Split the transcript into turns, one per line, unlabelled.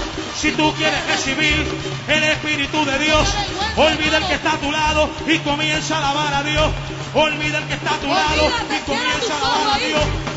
Si tú quieres recibir el Espíritu de Dios, olvida el que está a tu lado y comienza a alabar a Dios. Olvida el que está a tu lado y comienza a alabar a Dios.